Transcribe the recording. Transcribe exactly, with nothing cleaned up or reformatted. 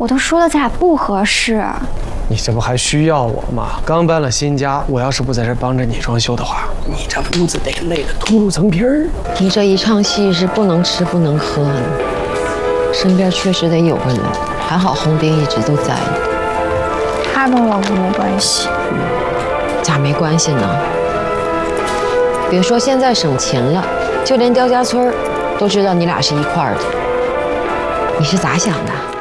我都说了咱俩不合适。 你这不还需要我吗？刚搬了新家，我要是不在这帮着你装修的话，你这屋子得累得秃噜层皮儿。 你这一场戏是不能吃不能喝的，身边确实得有个人。还好红兵一直都在。 他跟我没关系。 咋没关系呢？别说现在省钱了，就连刁家村都知道你俩是一块儿的。你是咋想的？